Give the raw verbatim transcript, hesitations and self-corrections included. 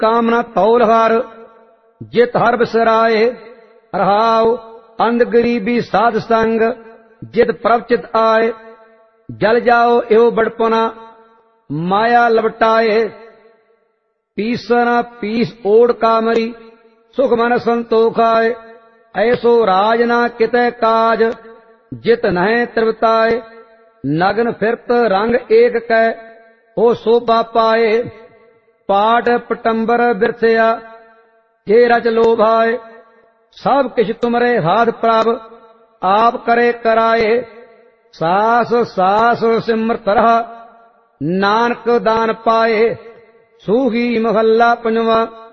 कामना तौल हार जित हर बिसराए। रहाओ अंध गरीबी साध संग जित प्रवचित आए। जल जाओ एहो बड़पना माया लपटाए। पीसना पीस ओढ़ कामरी सुख मन संतोख आए। ऐसो राज ना कितै काज जित नहे त्रिवताए। नग्न फिरत रंग एक कै हो शोभा पाए। पाट पटंबर बिरथया जे रच लोभाए। सब किछ तुमरे हाथ प्रभ आप करे कराए। सास सास सिमरत रहा नानक दान पाए। सूही महला पंजवा।